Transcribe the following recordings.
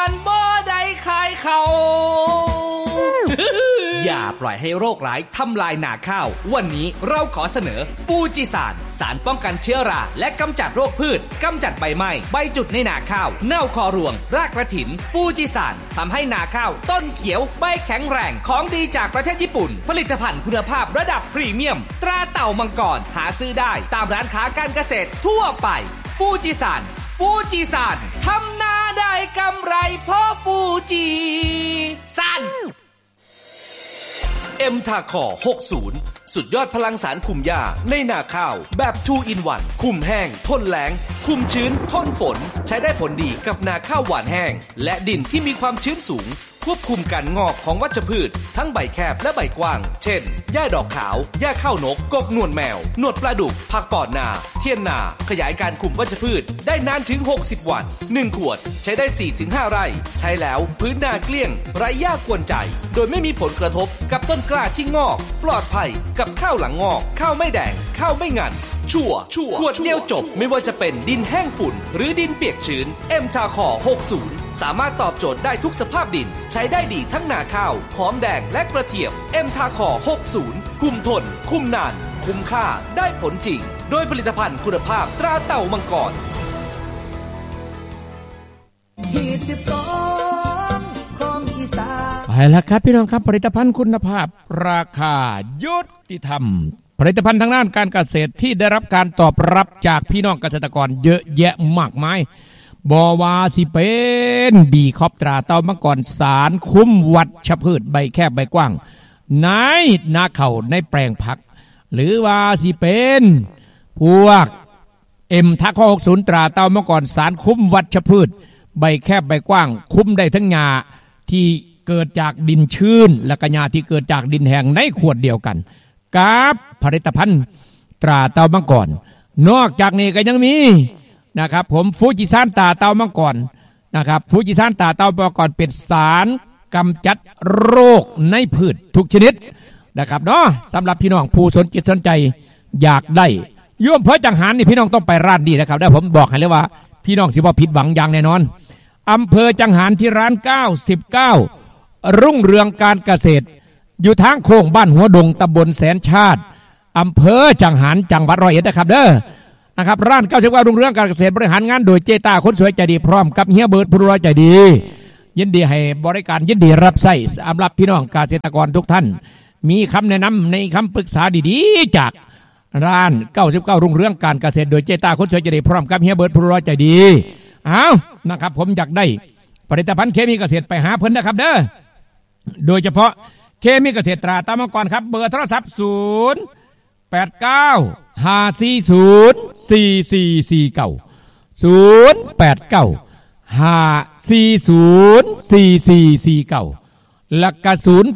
านบ่ได้ขายเขาอย่าปล่อยให้โรคร้ายทำลายนาข้าววันนี้เราขอเสนอฟูจิสารสารป้องกันเชื้อราและกำจัดโรคพืชกำจัดใบไหม้ใบจุดในนาข้าวเน่าคอรวงรากกระถินฟูจิสารทำให้นาข้าวต้นเขียวใบแข็งแรงของดีจากประเทศญี่ปุ่นผลิตภัณฑ์คุณภาพระดับพรีเมียมตราเต่ามังกรหาซื้อได้ตามร้านค้าการเกษตรทั่วไปฟูจิสารทำนาได้กำไรเพราะฟูจิสารเอ็มทาคอ60สุดยอดพลังสารคุมหญ้าในนาข้าวแบบ 2 in 1คุมแห้งทนแล้งคุมชื้นทนฝนใช้ได้ผลดีกับนาข้าวหวานแห้งและดินที่มีความชื้นสูงควบคุมการงอกของวัชพืชทั้งใบแคบและใบกว้างเช่นหญ้าดอกขาวหญ้าข้าวนกกกหนวดแมวหนวดปลาดุกผักปอดนาเทียนนาขยายการคุมวัชพืชได้นานถึง60วัน1ขวดใช้ได้ 4-5 ไร่ใช้แล้วพื้นนาเกลี้ยงไร้หญ้ากวนใจโดยไม่มีผลกระทบกับต้นกล้าที่งอกปลอดภัยกับข้าวหลังงอกข้าวไม่แดงข้าวไม่งันชัวร์ขวดเดียวจบไม่ว่าจะเป็นดินแห้งฝุ่นหรือดินเปียกชื้นเอ็มทาคอ60สามารถตอบโจทย์ได้ทุกสภาพดินใช้ได้ดีทั้งนาข้าวหอมแดงและกระเทียมเอ็มทาคอ60คุมทนคุมนานคุ้มค่าได้ผลจริงโดยผลิตภัณฑ์คุณภาพตราเต่ามังกรไปแล้วครับพี่น้องครับผลิตภัณฑ์คุณภาพราคายุติธรรมผลิตภัณฑ์ทางด้านการเกษตรที่ได้รับการตอบรับจากพี่น้องเกษตรกรเยอะแยะมากมายบวาสิเป็นบีคอปตราเต่ามังกรสารคุ้มวัชพืชใบแคบใบกว้างในนาเข่าในแปลงผักหรือว่าสิเป็นพวกเอ็มทักข้อ60ตราเต่ามังกรสารคุ้มวัชพืชใบแคบใบกว้างคุ้มได้ทั้งหญ้าที่เกิดจากดินชื้นและก็หญ้าที่เกิดจากดินแห้งในขวดเดียวกันกับผลิตภัณฑ์ตราเต่ามังกรนอกจากนี้ก็ยังมีนะครับผมฟูจิซานตาเต่ามังกรนะครับฟูจิซานตาเต่ามังกรเป็นสารกำจัดโรคในพืชทุกชนิดนะครับเนาะสำหรับพี่น้องผู้สนจิตสนใจอยากได้ย่อมเพื่อจังหารนี่พี่น้องต้องไปร้านนี้นะครับได้ผมบอกให้เลยว่าพี่น้องสิบ่ผิดหวังอย่างแน่นอนอำเภอจังหารที่ร้าน99รุ่งเรืองการเกษตรอยู่ทางโค้งบ้านหัวดงตำบลแสนชาติอำเภอจังหารจังหวัด101นะครับเด้อนะครับร้าน99รุ่งเรืองการเกษตรบริหารงานโดยเจตาคนสวยใจดีพร้อมกับเฮียเบิร์ดผู้รวยใจดียินดีให้บริการยินดีรับใช้สำหรับพี่น้องเกษตรกรทุกท่านมีคำแนะนำในคำปรึกษาดีๆจากร้าน99รุ่งเรืองการเกษตรโดยเจตาคนสวยใจดีพร้อมกับเฮียเบิร์ดผู้รวยใจดีเอานะครับผมอยากได้ผลิตภัณฑ์เคมีเกษตรไปหาเพิ่นนะครับเด้อโดยเฉพาะเคมีเกษตรตราเต่ามังกรครับเบอร์โทรศัพท์089-540-4449แล้วก็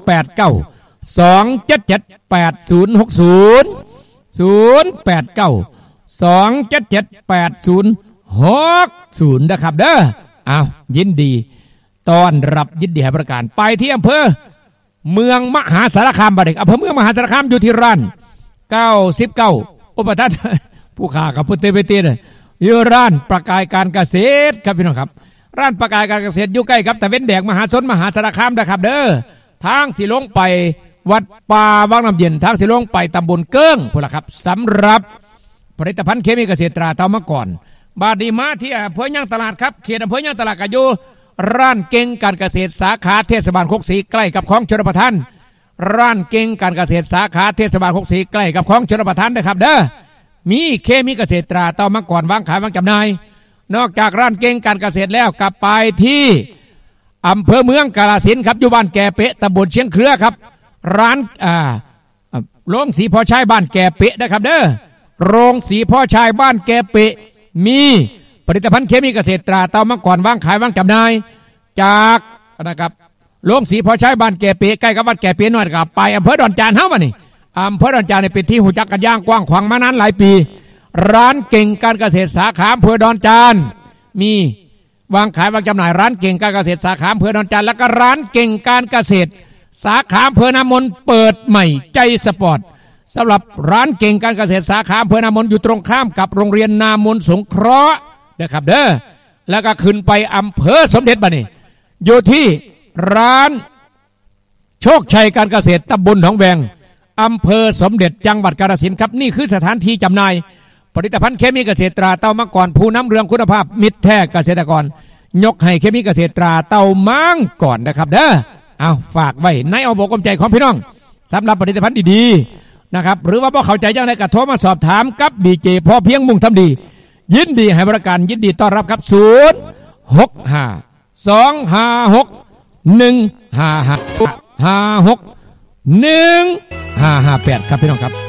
089-277-8060นะครับเด้ออ้าวยินดีต้อนรับยินดีให้บริการไปที่อำเภอเมืองมหาสารคามบัดนี้อำเภอเมืองมหาสารคามอยู่ที่ร้าน99อุปทานผู้ค้ากับผู้เตไปเตียนอยู่ร้านประกายการเกษตรครับพี่น้องครับร้านประกายการเกษตรอยู่ใกล้กับตะเวนแดงมหาสนมหาสารคามนะครับเด้อทางสิลงไปวัดป่าวังน้ำเย็นทางสิลงไปตำบลเกิ้งพุ่นล่ะครับสำหรับผลิตภัณฑ์เคมีเกษตรตราเต่ามังกรบาดนี้มาที่อำเภอย่างตลาดครับเขตอำเภอย่างตลาดก็อยู่ร้านเก่งการเกษตรสาขาเทศบาลโคกศรีใกล้กับคลองชลประทานร้านเก่งการเกษตรสาขาเทศบาลโคกศรีใกล้กับคลองชลประทานนะครับเด้อมีเคมีเกษตรตราเต่ามังกรวางขายวางจำหน่ายนอกจากร้านเก่งการเกษตรแล้วกลับไปที่อำเภอเมืองกาฬสินธุ์ครับอยู่บ้านแก่เป๊ะตำบลเชียงเครือครับร้านโรงสีพ่อชายบ้านแก่เป๊ะนะครับเด้อโรงสีพ่อชายบ้านแก่เป๊ะมีผลิตภัณฑ์เคมีเกษตรตราเต่ามังกรวางขายวางจำหน่ายจากนะครับโรงสีพ่อชายบ้านแก่เป๊ะใกล้กับวัดแก่เป๊ะน้อยกับไปอำเภอดอนจานเฮ้ามานี่อำเภอดอนจานเป็นที่หูจักกันย่างกว้างขวางมานานหลายปีร้านเก่งการเกษตรสาขาอำเภอดอนจานมีวางขายวางจำหน่ายร้านเก่งการเกษตรสาขาอำเภอดอนจานแล้วก็ร้านเก่งการเกษตรสาขาอำเภอนามนเปิดใหม่ใจสปอร์ตสำหรับร้านเก่งการเกษตรสาขาอำเภอนามนอยู่ตรงข้ามกับโรงเรียนนามนสงเคราะห์นะครับเด้อแล้วก็ขึ้นไปอำเภอสมเด็จบัดนี้อยู่ที่ร้านโชคชัยการเกษตรตำบลหนองแวงอำเภอสมเด็จจังหวัดกาฬสินธุ์ครับนี่คือสถานที่จำหน่ายผลิตภัณฑ์เคมีเกษตรตราเต้ามังกรผู้นำเรื่องคุณภาพมิตรแท้เกษตรกรยกให้เคมีเกษตรตราเต้ามังก่อนนะครับเด้อเอาฝากไว้ในอ้อมอกอ้อมใจของพี่น้องสำหรับผลิตภัณฑ์ดีๆนะครับหรือว่าพอเข้าใจยังไงก็โทรมาสอบถามกับดีเจพอเพียงมุ่งทำดียินดีให้บริการยินดีต้อนรับครับ065-256-1558ครับพี่น้องครับ